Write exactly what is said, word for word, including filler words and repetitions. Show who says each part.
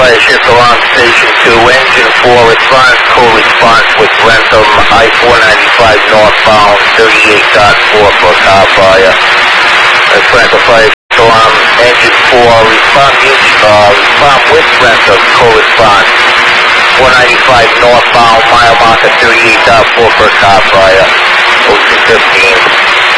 Speaker 1: Fire Shift Alarm Station two, Engine four, response, co-response with Brentham, I four ninety-five northbound, thirty-eight point four for car fire. That's Brentham Fire Shift Alarm, Engine four, respond, uh, respond with Brentham, co-response, four ninety-five northbound, mile marker thirty-eight point four for car fire, O two fifteen.